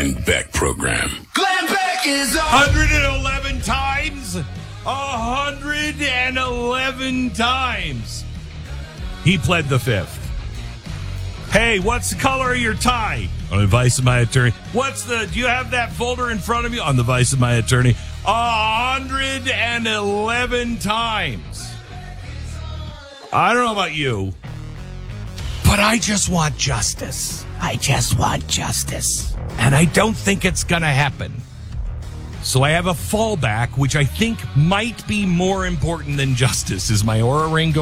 Glenn Beck Program. Glenn Beck is on. 111 times. 111 times. He pled the fifth. Hey, what's the color of your tie? On the advice of my attorney. Do you have that folder in front of you? On the advice of my attorney. 111 times. I don't know about you, but I just want justice. I just want justice. And I don't think it's going to happen. So I have a fallback, which I think might be more important than justice. Is my Oura ring going?